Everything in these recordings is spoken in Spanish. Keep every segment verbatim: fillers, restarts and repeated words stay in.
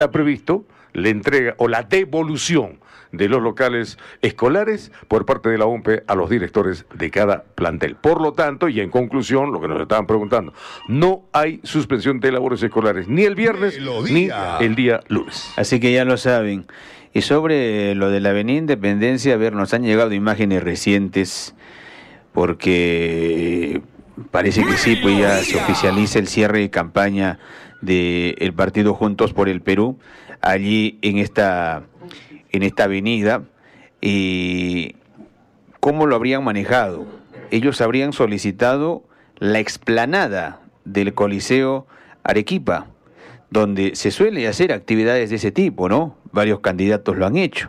ha previsto la entrega o la devolución de los locales escolares por parte de la O M P E a los directores de cada plantel. Por lo tanto, y en conclusión, lo que nos estaban preguntando, no hay suspensión de labores escolares ni el viernes ni el día lunes. Así que ya lo saben. Y sobre lo de la Avenida Independencia, a ver, nos han llegado imágenes recientes, porque parece que sí, pues ya se oficializa el cierre de campaña del partido Juntos por el Perú, allí en esta, en esta avenida. Y ¿cómo lo habrían manejado? Ellos habrían solicitado la explanada del Coliseo Arequipa, donde se suele hacer actividades de ese tipo, ¿no? Varios candidatos lo han hecho,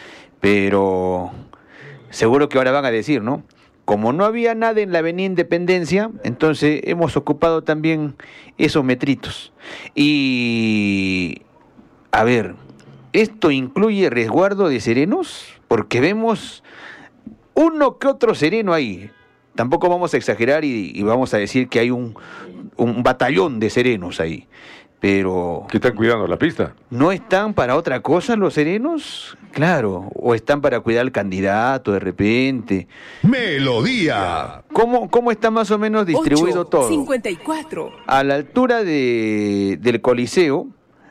pero seguro que ahora van a decir, ¿no? Como no había nada en la Avenida Independencia, entonces hemos ocupado también esos metritos. Y, a ver, ¿esto incluye resguardo de serenos? Porque vemos uno que otro sereno ahí. Tampoco vamos a exagerar y, y vamos a decir que hay un, un batallón de serenos ahí. Pero... ¿Que están cuidando la pista? ¿No están para otra cosa los serenos? Claro, o están para cuidar al candidato de repente. Melodía. ¿Cómo, cómo está más o menos distribuido ocho, todo? cincuenta y cuatro. A la altura de, del Coliseo,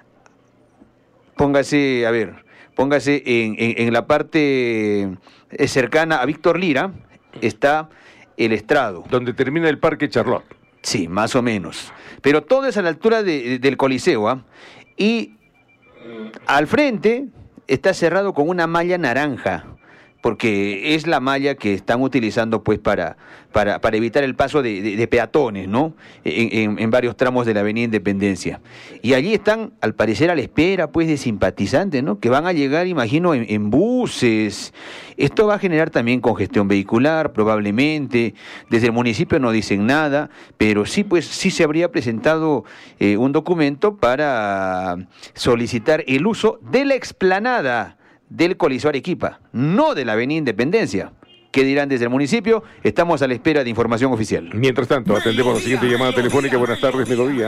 póngase, a ver, póngase en, en, en la parte cercana a Víctor Lira, está el estrado. Donde termina el Parque Charlotte. Sí, más o menos. Pero todo es a la altura de, de, del Coliseo, ¿ah? Y al frente está cerrado con una malla naranja, porque es la malla que están utilizando pues para, para, para evitar el paso de, de, de peatones, ¿no? En, en, en varios tramos de la Avenida Independencia. Y allí están, al parecer, a la espera pues de simpatizantes, ¿no? Que van a llegar, imagino, en, en buses. Esto va a generar también congestión vehicular, probablemente. Desde el municipio no dicen nada, pero sí, pues, sí se habría presentado eh, un documento para solicitar el uso de la explanada del Coliseo Arequipa, no de la Avenida Independencia. ¿Qué dirán desde el municipio? Estamos a la espera de información oficial. Mientras tanto, atendemos la siguiente llamada telefónica. Buenas tardes, Melodía.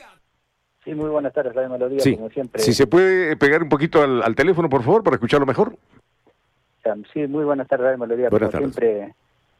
Sí, muy buenas tardes, Radio Melodía, sí. como siempre. Si se puede pegar un poquito al, al teléfono, por favor, para escucharlo mejor. Sí, muy buenas tardes, Radio Melodía, buenas como tardes. siempre,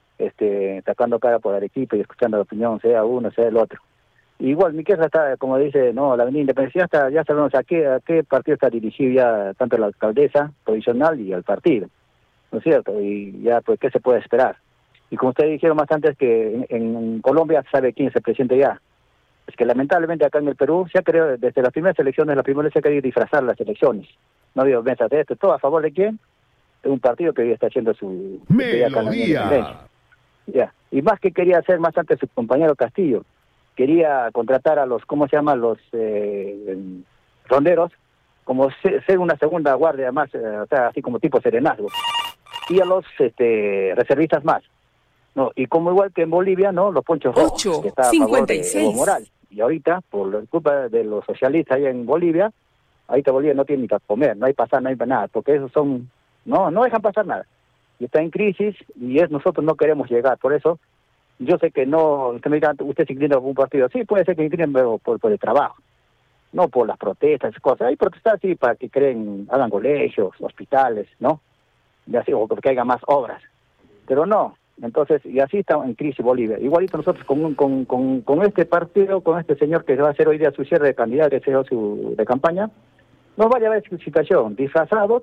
este, sacando cara por Arequipa y escuchando la opinión, sea uno, sea el otro. Igual, mi queja está, como dice, no, la Avenida Independencia, está, ya sabemos a qué, a qué partido está dirigido ya tanto la alcaldesa provisional y al partido, ¿no es cierto? Y ya, pues, ¿qué se puede esperar? Y como ustedes dijeron más antes, que en, en Colombia sabe quién es el presidente ya. Es que lamentablemente acá en el Perú se ha querido, desde las primeras elecciones, la primera vez se ha querido disfrazar las elecciones. No ha habido mesas de esto, todo a favor de quién, de un partido que hoy está haciendo su... Melodía. Ya, y más que quería hacer más antes su compañero Castillo, quería contratar a los, ¿cómo se llama? Los eh, ronderos, como ser, ser una segunda guardia más, eh, o sea, así como tipo serenazgo. Y a los este, reservistas más. No, y como igual que en Bolivia, ¿no? Los ponchos rojos, que está a favor de Evo Morales. Y ahorita, por la culpa de los socialistas allá en Bolivia, ahorita Bolivia no tiene ni para comer, no hay pasar, no hay para nada, porque esos son, no, no dejan pasar nada. Y está en crisis, y es nosotros no queremos llegar, por eso. Yo sé que no, usted me dirá, usted se inclina por un partido, sí, puede ser que se inclinen por, por, por el trabajo, no por las protestas, esas cosas. Hay protestas sí para que creen, hagan colegios, hospitales, ¿no? Y así, o porque haya más obras. Pero no, entonces, y así está en crisis Bolivia. Igualito nosotros con, con, con, con este partido, con este señor que va a hacer hoy día su cierre de candidato, que sea su de campaña, nos va a llevar a esa situación, disfrazado,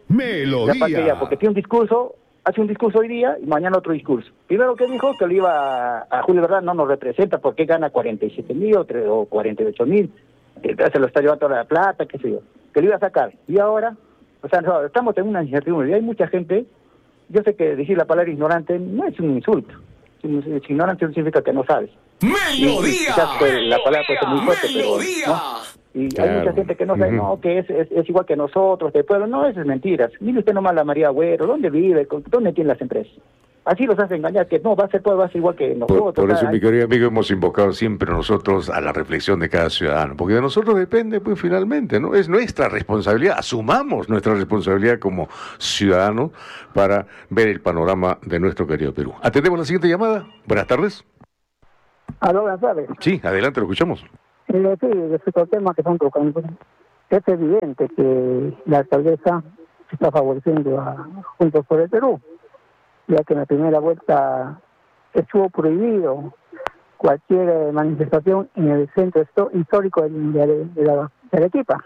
Melodía. porque tiene un discurso, hace un discurso hoy día y mañana otro discurso. Primero que dijo que lo iba a, a Julio Verdad no nos representa porque gana cuarenta y siete mil o, o cuarenta y ocho mil, se lo está llevando toda la plata, qué sé yo, que lo iba a sacar. Y ahora, o sea, no, estamos en una incertidumbre y hay mucha gente, yo sé que decir la palabra ignorante no es un insulto, si ignorante no significa que no sabes. ¡Melodía! Quizás pues, la palabra puede ser muy fuerte, pero ¿no? Y claro. Hay mucha gente que no sabe, uh-huh. no, que es, es, es igual que nosotros, del pueblo. No, eso es mentiras. Mire usted nomás la María Agüero, ¿dónde vive? ¿Dónde tiene las empresas? Así los hace engañar, que no, va a ser pueblo, va a ser igual que nosotros. Por, por eso, mi querido amigo, hemos invocado siempre nosotros a la reflexión de cada ciudadano, porque de nosotros depende, pues, finalmente, ¿no? Es nuestra responsabilidad, asumamos nuestra responsabilidad como ciudadanos para ver el panorama de nuestro querido Perú. Atendemos la siguiente llamada. Buenas tardes. Aló, buenas tardes. Sí, adelante, lo escuchamos. Eh, sí, respecto al tema que están tocando, es evidente que la alcaldesa está favoreciendo a Juntos por el Perú, ya que en la primera vuelta estuvo prohibido cualquier eh, manifestación en el centro histórico de, de, de, la, de Arequipa.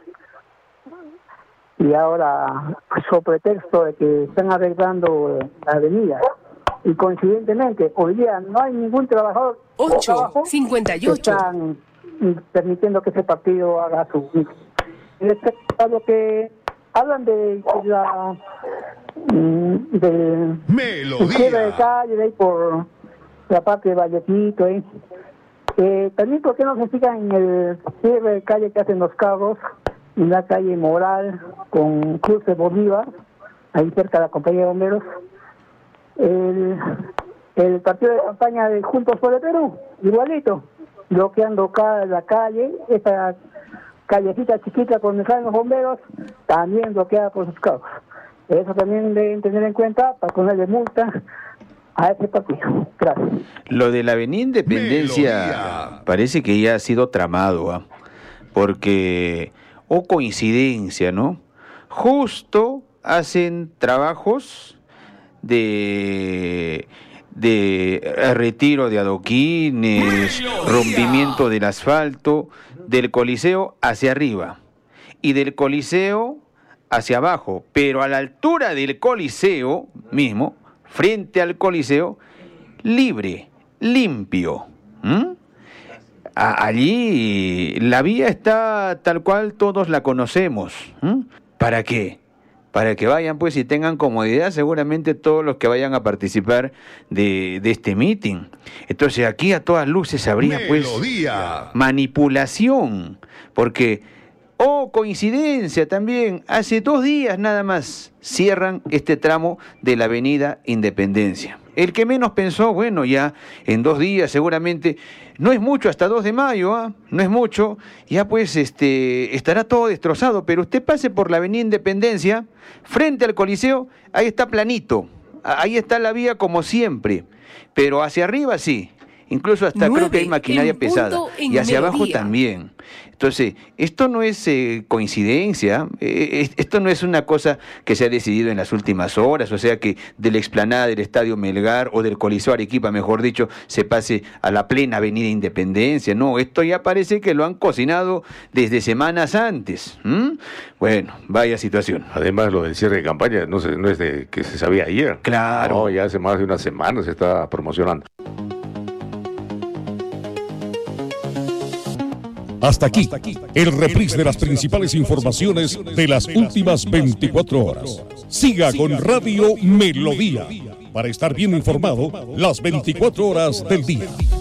Y ahora, sobre pretexto de que están arreglando eh, la avenida, y coincidentemente, hoy día no hay ningún trabajador ocho cincuenta y ocho están permitiendo que ese partido haga su... Respecto a lo que hablan de, de la... del cierre de calle, de ahí por la parte de Vallecito, ¿eh? Eh, también, ¿por qué no se fijan en el cierre de calle que hacen los carros en la calle Moral con Cruz de Bolívar, ahí cerca de la compañía de bomberos? El, el partido de campaña de Juntos por el Perú, igualito, bloqueando cada la calle, esa callecita chiquita donde salen los bomberos, también bloqueada por sus carros. Eso también deben tener en cuenta para ponerle multa a ese partido. Gracias. Lo de la Avenida Independencia Melodía. Parece que ya ha sido tramado, ¿eh? Porque, o oh, coincidencia, ¿no? Justo hacen trabajos de, de retiro de adoquines, rompimiento del asfalto, del Coliseo hacia arriba y del Coliseo hacia abajo, pero a la altura del Coliseo mismo, frente al Coliseo, libre, limpio. ¿Mm? Allí la vía está tal cual todos la conocemos. ¿Mm? ¿Para qué? Para que vayan pues y tengan comodidad seguramente todos los que vayan a participar de, de este meeting. Entonces aquí a todas luces habría pues Melodía. manipulación, porque, oh coincidencia también, hace dos días nada más cierran este tramo de la Avenida Independencia. El que menos pensó, bueno, ya en dos días seguramente, no es mucho, hasta dos de mayo, ¿eh? No es mucho, ya pues este estará todo destrozado, pero usted pase por la Avenida Independencia, frente al Coliseo, ahí está planito, ahí está la vía como siempre, pero hacia arriba sí, incluso hasta creo que hay maquinaria pesada, y hacia abajo también. Entonces, esto no es eh, coincidencia, eh, esto no es una cosa que se ha decidido en las últimas horas, o sea que de la explanada del Estadio Melgar o del Coliseo Arequipa, mejor dicho, se pase a la plena Avenida Independencia. No, esto ya parece que lo han cocinado desde semanas antes. ¿Mm? Bueno, vaya situación. Además, lo del cierre de campaña no, se, no es de que se sabía ayer. Claro. No, ya hace más de una semana se está promocionando. Hasta aquí, el reprise de las principales informaciones de las últimas veinticuatro horas. Siga con Radio Melodía para estar bien informado las veinticuatro horas del día.